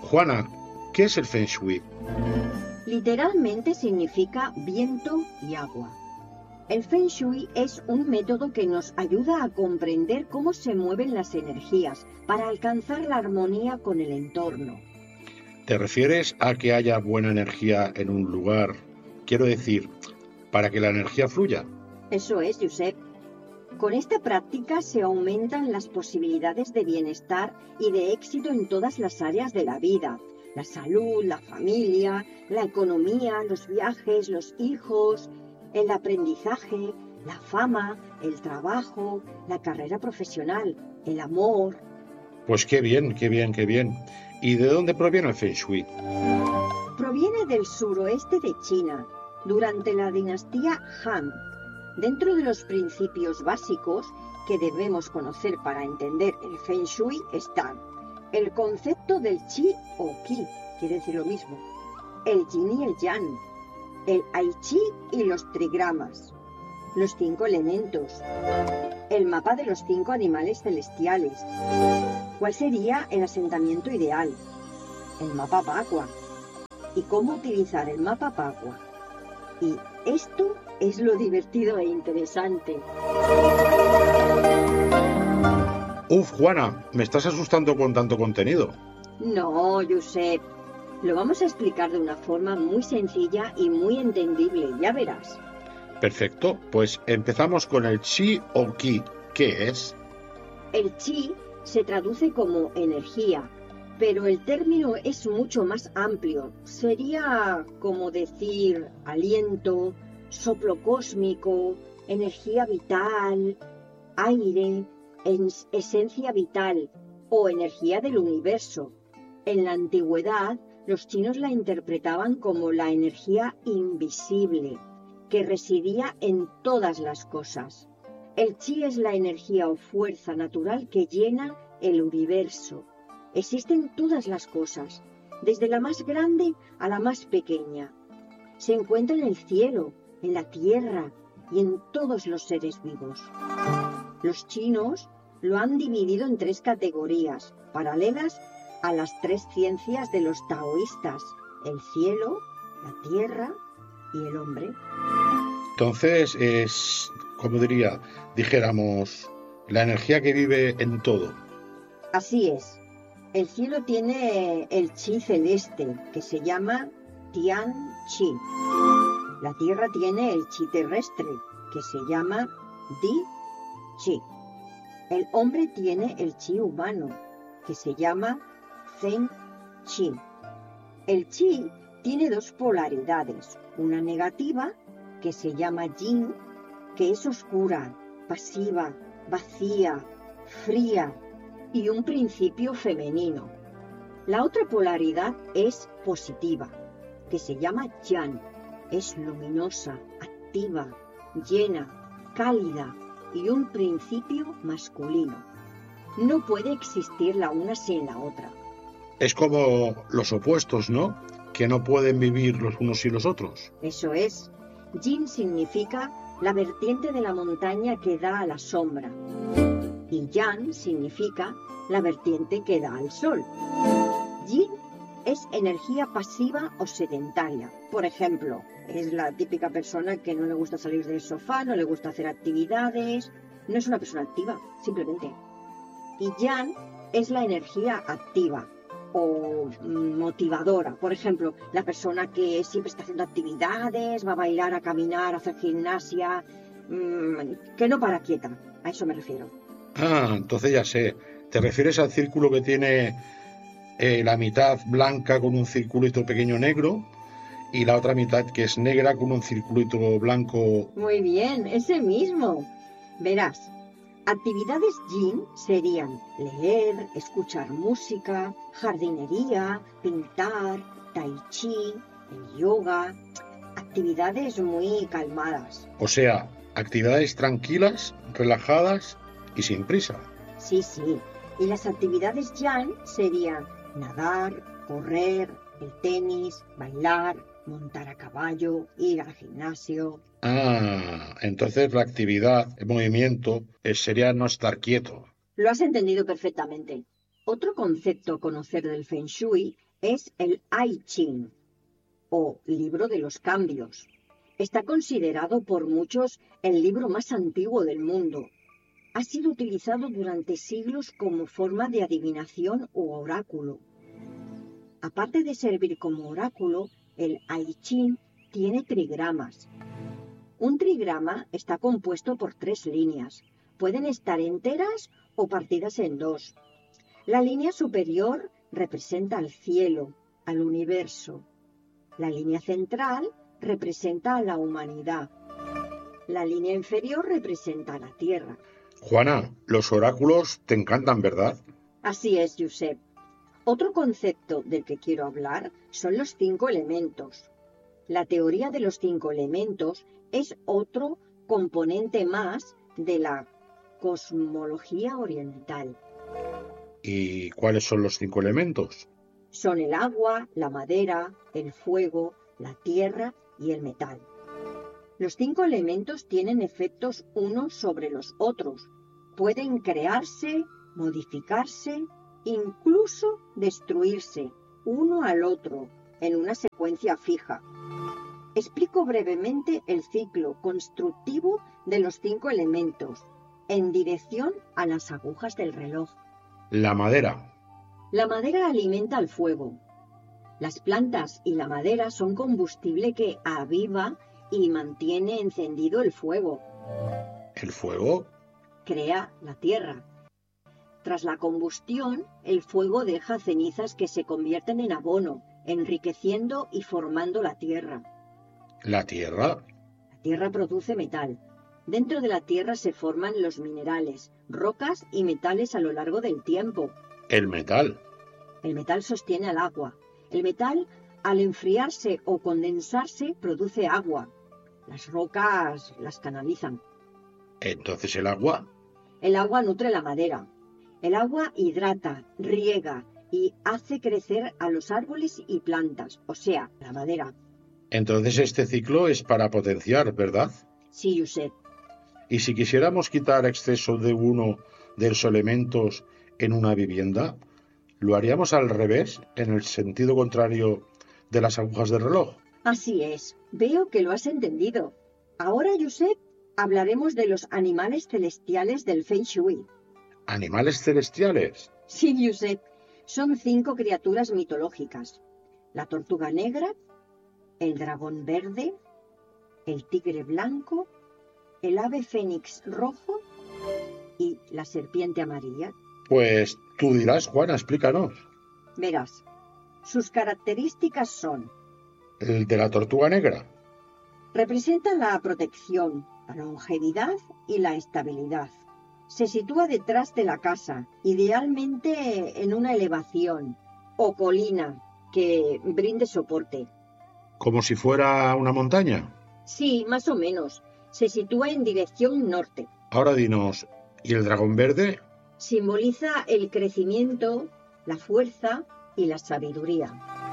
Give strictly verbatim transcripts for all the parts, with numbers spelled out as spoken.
Juana, ¿qué es el Feng Shui? Literalmente significa viento y agua. El Feng Shui es un método que nos ayuda a comprender cómo se mueven las energías para alcanzar la armonía con el entorno. ¿Te refieres a que haya buena energía en un lugar? Quiero decir, para que la energía fluya. Eso es, Josep. Con esta práctica se aumentan las posibilidades de bienestar y de éxito en todas las áreas de la vida. La salud, la familia, la economía, los viajes, los hijos, el aprendizaje, la fama, el trabajo, la carrera profesional, el amor. Pues qué bien, qué bien, qué bien. ¿Y de dónde proviene el Feng Shui? Proviene del suroeste de China, durante la dinastía Han. Dentro de los principios básicos que debemos conocer para entender el Feng Shui están el concepto del Qi o Qi, quiere decir lo mismo, el Yin y el Yang, el I Ching y los trigramas, los cinco elementos, el mapa de los cinco animales celestiales, cuál sería el asentamiento ideal, el mapa Pacua y cómo utilizar el mapa Pacua. Y esto es lo divertido e interesante. Uf, Juana, me estás asustando con tanto contenido. No, Josep. Lo vamos a explicar de una forma muy sencilla y muy entendible, ya verás. Perfecto, pues empezamos con el Qi o Qi. ¿Qué es? El Qi se traduce como energía, pero el término es mucho más amplio. Sería como decir aliento, soplo cósmico, energía vital, aire, es- esencia vital o energía del universo. En la antigüedad, los chinos la interpretaban como la energía invisible, que residía en todas las cosas. El chi es la energía o fuerza natural que llena el universo. Existe en todas las cosas, desde la más grande a la más pequeña. Se encuentra en el cielo, en la tierra y en todos los seres vivos. Los chinos lo han dividido en tres categorías, paralelas a las tres ciencias de los taoístas: el cielo, la tierra y el hombre. Entonces es, como diría, dijéramos, la energía que vive en todo. Así es. El cielo tiene el chi celeste, que se llama Tian Chi. La tierra tiene el chi terrestre, que se llama Di Chi. El hombre tiene el chi humano, que se llama Zen Chi. El chi tiene dos polaridades, una negativa, que se llama yin, que es oscura, pasiva, vacía, fría, y un principio femenino. La otra polaridad es positiva, que se llama yang, es luminosa, activa, llena, cálida y un principio masculino. No puede existir la una sin la otra. Es como los opuestos, ¿no? Que no pueden vivir los unos sin los otros. Eso es. Yin significa la vertiente de la montaña que da a la sombra. Y yang significa la vertiente que da al sol. Yin es energía pasiva o sedentaria. Por ejemplo, es la típica persona que no le gusta salir del sofá, no le gusta hacer actividades. No es una persona activa, simplemente. Y yang es la energía activa o motivadora. Por ejemplo, la persona que siempre está haciendo actividades, va a bailar, a caminar, a hacer gimnasia, mmm, que no para quieta. A eso me refiero. Ah, entonces ya sé. ¿Te refieres al círculo que tiene eh, la mitad blanca con un circulito pequeño negro y la otra mitad que es negra con un circulito blanco? Muy bien, ese mismo. Verás, actividades yin serían leer, escuchar música, jardinería, pintar, tai chi, el yoga, actividades muy calmadas. O sea, actividades tranquilas, relajadas y sin prisa. Sí, sí. Y las actividades yang serían nadar, correr, el tenis, bailar, montar a caballo, ir al gimnasio. Ah, entonces la actividad, el movimiento, eh, sería no estar quieto. Lo has entendido perfectamente. Otro concepto a conocer del Feng Shui es el I Ching, o libro de los cambios. Está considerado por muchos el libro más antiguo del mundo. Ha sido utilizado durante siglos como forma de adivinación u oráculo. Aparte de servir como oráculo, el I Ching tiene trigramas. Un trigrama está compuesto por tres líneas. Pueden estar enteras o partidas en dos. La línea superior representa al cielo, al universo. La línea central representa a la humanidad. La línea inferior representa a la tierra. Juana, los oráculos te encantan, ¿verdad? Así es, Josep. Otro concepto del que quiero hablar son los cinco elementos. La teoría de los cinco elementos es otro componente más de la cosmología oriental. ¿Y cuáles son los cinco elementos? Son el agua, la madera, el fuego, la tierra y el metal. Los cinco elementos tienen efectos unos sobre los otros. Pueden crearse, modificarse, incluso destruirse uno al otro en una secuencia fija. Explico brevemente el ciclo constructivo de los cinco elementos en dirección a las agujas del reloj. La madera. La madera alimenta al fuego. Las plantas y la madera son combustible que aviva y mantiene encendido el fuego. ¿El fuego? Crea la tierra. Tras la combustión, el fuego deja cenizas que se convierten en abono, enriqueciendo y formando la tierra. ¿La tierra? La tierra produce metal. Dentro de la tierra se forman los minerales, rocas y metales a lo largo del tiempo. ¿El metal? El metal sostiene al agua. El metal, al enfriarse o condensarse, produce agua. Las rocas las canalizan. ¿Entonces el agua? El agua nutre la madera. El agua hidrata, riega y hace crecer a los árboles y plantas, o sea, la madera. Entonces este ciclo es para potenciar, ¿verdad? Sí, Josep. ¿Y si quisiéramos quitar exceso de uno de los elementos en una vivienda, lo haríamos al revés, en el sentido contrario de las agujas del reloj? Así es. Veo que lo has entendido. Ahora, Josep, hablaremos de los animales celestiales del Feng Shui. ¿Animales celestiales? Sí, Josep. Son cinco criaturas mitológicas. La tortuga negra, el dragón verde, el tigre blanco, el ave fénix rojo y la serpiente amarilla. Pues tú dirás, Juana, explícanos. Verás, sus características son: ¿El de la tortuga negra? representa la protección, la longevidad y la estabilidad. Se sitúa detrás de la casa, idealmente en una elevación o colina que brinde soporte. ¿Como si fuera una montaña? Sí, más o menos. Se sitúa en dirección norte. Ahora dinos, ¿y el dragón verde? Simboliza el crecimiento, la fuerza y la sabiduría.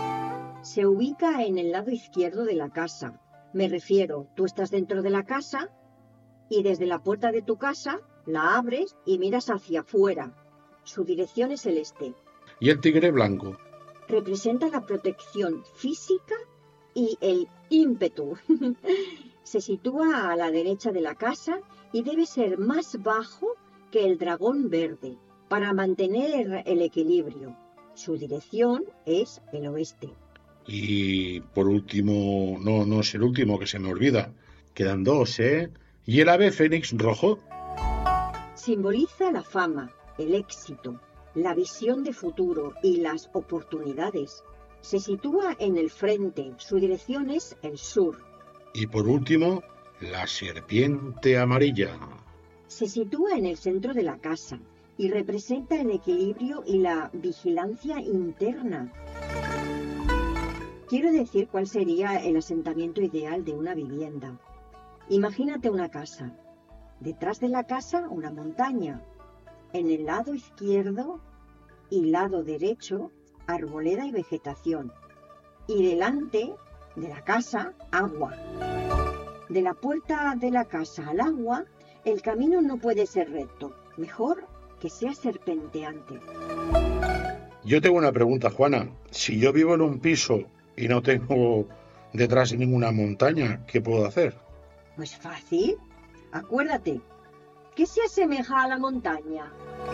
Se ubica en el lado izquierdo de la casa. Me refiero, tú estás dentro de la casa y desde la puerta de tu casa la abres y miras hacia afuera. Su dirección es el este. ¿Y el tigre blanco? Representa la protección física y el ímpetu. Se sitúa a la derecha de la casa y debe ser más bajo que el dragón verde para mantener el equilibrio. Su dirección es el oeste. Y por último, no, no es el último que se me olvida. Quedan dos, ¿eh? ¿Y el ave fénix rojo? Simboliza la fama, el éxito, la visión de futuro y las oportunidades. Se sitúa en el frente, su dirección es el sur. Y por último, la serpiente amarilla. Se sitúa en el centro de la casa y representa el equilibrio y la vigilancia interna. Quiero decir cuál sería el asentamiento ideal de una vivienda. Imagínate una casa. Detrás de la casa, una montaña. En el lado izquierdo y lado derecho, arboleda y vegetación. Y delante de la casa, agua. De la puerta de la casa al agua, el camino no puede ser recto. Mejor que sea serpenteante. Yo tengo una pregunta, Juana. Si yo vivo en un piso y no tengo detrás ninguna montaña, ¿qué puedo hacer? Pues fácil. Acuérdate, ¿qué se asemeja a la montaña?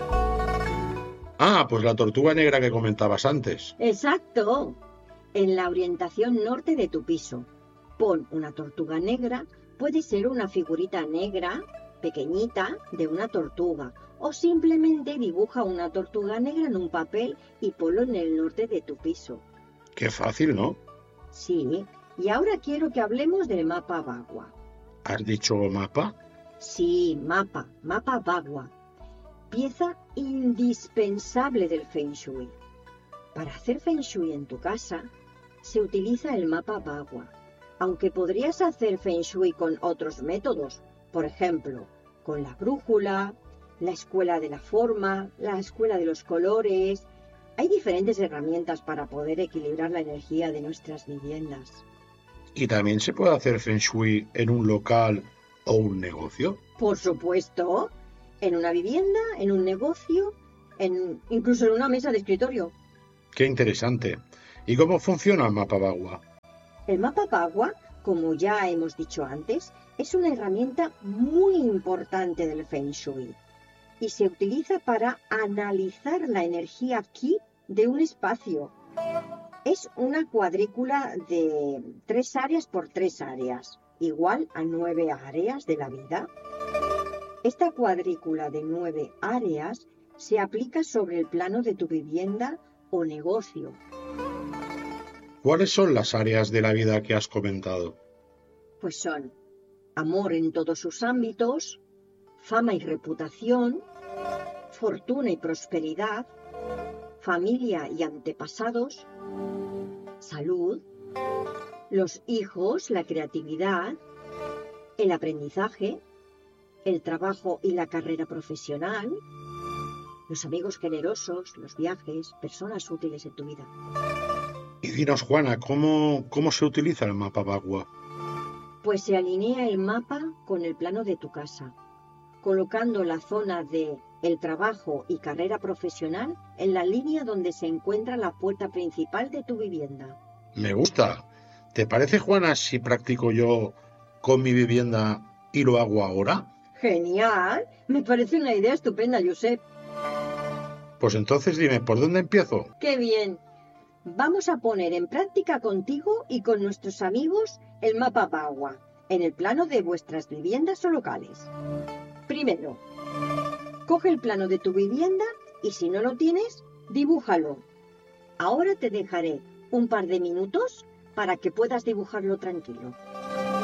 Ah, pues la tortuga negra que comentabas antes. Exacto. En la orientación norte de tu piso, pon una tortuga negra, puede ser una figurita negra, pequeñita, de una tortuga, o simplemente dibuja una tortuga negra en un papel y ponlo en el norte de tu piso. Qué fácil, ¿no? Sí, y ahora quiero que hablemos del mapa Bagua. ¿Has dicho mapa? Sí, mapa, mapa Bagua. Pieza indispensable del Feng Shui. Para hacer Feng Shui en tu casa, se utiliza el mapa Bagua, aunque podrías hacer Feng Shui con otros métodos, por ejemplo, con la brújula, la escuela de la forma, la escuela de los colores. Hay diferentes herramientas para poder equilibrar la energía de nuestras viviendas. ¿Y también se puede hacer Feng Shui en un local o un negocio? Por supuesto, en una vivienda, en un negocio, en, incluso en una mesa de escritorio. Qué interesante. ¿Y cómo funciona el mapa Bagua? El mapa Bagua, como ya hemos dicho antes, es una herramienta muy importante del Feng Shui y se utiliza para analizar la energía Qi de un espacio. Es una cuadrícula de tres áreas por tres áreas, igual a nueve áreas de la vida. Esta cuadrícula de nueve áreas se aplica sobre el plano de tu vivienda o negocio. ¿Cuáles son las áreas de la vida que has comentado? Pues son amor en todos sus ámbitos, fama y reputación, fortuna y prosperidad, familia y antepasados, salud, los hijos, la creatividad, el aprendizaje, el trabajo y la carrera profesional, los amigos generosos, los viajes, personas útiles en tu vida. Y dinos, Juana, ¿cómo, cómo se utiliza el mapa Bagua? Pues se alinea el mapa con el plano de tu casa, colocando la zona de el trabajo y carrera profesional en la línea donde se encuentra la puerta principal de tu vivienda. Me gusta. ¿Te parece, Juana, si practico yo con mi vivienda y lo hago ahora? ¡Genial! Me parece una idea estupenda, Josep. Pues entonces dime, ¿por dónde empiezo? ¡Qué bien! Vamos a poner en práctica contigo y con nuestros amigos el mapa Bagua en el plano de vuestras viviendas o locales. Primero, coge el plano de tu vivienda y si no lo tienes, dibújalo. Ahora te dejaré un par de minutos para que puedas dibujarlo tranquilo.